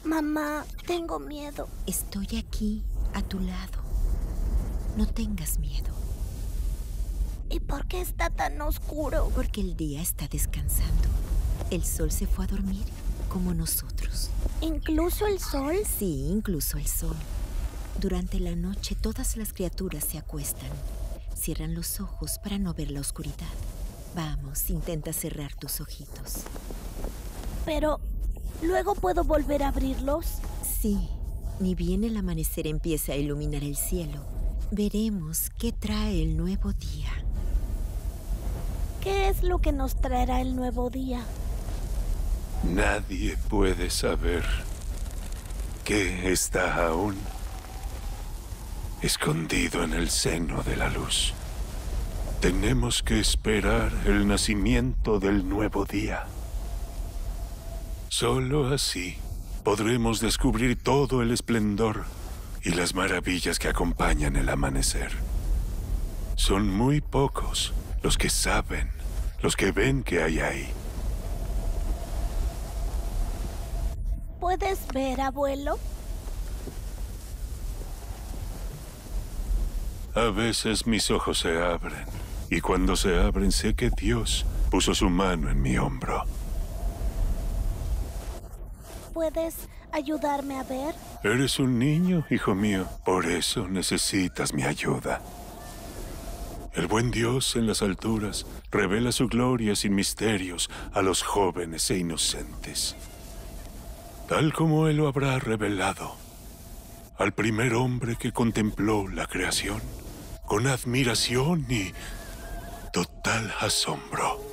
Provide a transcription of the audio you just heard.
Mamá, tengo miedo. Estoy aquí, a tu lado. No tengas miedo. ¿Y por qué está tan oscuro? Porque el día está descansando. El sol se fue a dormir, como nosotros. ¿Incluso el sol? Sí, incluso el sol. Durante la noche todas las criaturas se acuestan. Cierran los ojos para no ver la oscuridad. Vamos, intenta cerrar tus ojitos. Pero, ¿luego puedo volver a abrirlos? Sí, ni bien el amanecer empiece a iluminar el cielo, veremos qué trae el nuevo día. ¿Qué es lo que nos traerá el nuevo día? Nadie puede saber qué está aún escondido en el seno de la luz. Tenemos que esperar el nacimiento del nuevo día. Solo así podremos descubrir todo el esplendor y las maravillas que acompañan el amanecer. Son muy pocos los que saben, los que ven que hay ahí. ¿Puedes ver, abuelo? A veces mis ojos se abren, y cuando se abren sé que Dios puso su mano en mi hombro. ¿Puedes ayudarme a ver? Eres un niño, hijo mío, por eso necesitas mi ayuda. El buen Dios en las alturas revela su gloria sin misterios a los jóvenes e inocentes. Tal como Él lo habrá revelado al primer hombre que contempló la creación con admiración y total asombro.